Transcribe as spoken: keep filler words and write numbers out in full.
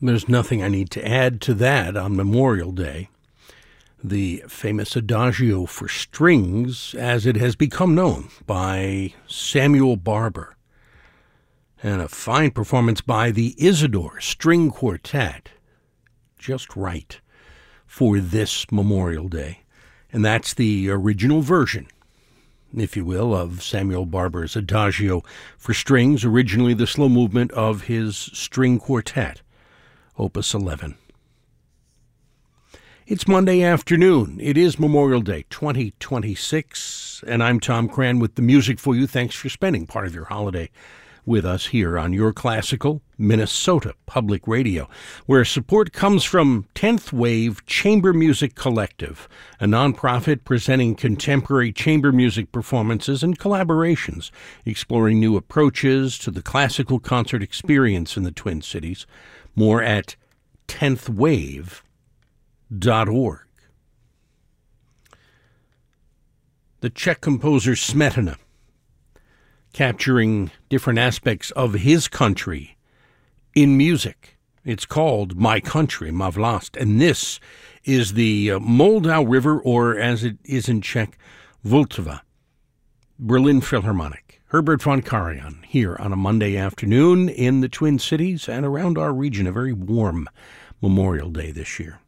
There's nothing I need to add to that on Memorial Day. The famous Adagio for Strings, as it has become known, by Samuel Barber, and a fine performance by the Isidore String Quartet, just right for this Memorial Day. And that's the original version, if you will, of Samuel Barber's Adagio for Strings, originally the slow movement of his string quartet, Opus eleven. It's Monday afternoon. It is Memorial Day twenty twenty-six, and I'm Tom Cran with the music for you. Thanks for spending part of your holiday with us here on your classical Minnesota Public Radio, where support comes from tenth Wave Chamber Music Collective, a nonprofit presenting contemporary chamber music performances and collaborations, exploring new approaches to the classical concert experience in the Twin Cities. More at tenth wave dot org. The Czech composer Smetana, capturing different aspects of his country in music. It's called My Country, Ma Vlast, and this is the uh, Moldau River, or as it is in Czech, Vltava, Berlin Philharmonic. Herbert von Karajan here on a Monday afternoon in the Twin Cities and around our region. A very warm Memorial Day this year.